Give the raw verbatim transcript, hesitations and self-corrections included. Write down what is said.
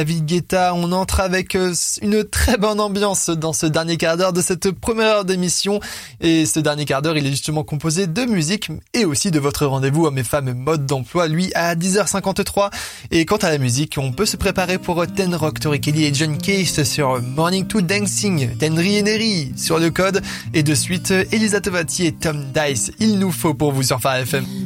David Guetta, on entre avec une très bonne ambiance dans ce dernier quart d'heure de cette première heure d'émission. Et ce dernier quart d'heure, il est justement composé de musique et aussi de votre rendez-vous à mes femmes mode d'emploi, lui, à dix heures cinquante-trois. Et quant à la musique, on peut se préparer pour Ten Rock, Tori Kelly et John Case sur Morning to Dancing, Tenri et Neri sur le code. Et de suite, Elisa Tovati et Tom Dice. Il nous faut pour vous sur Phare F M.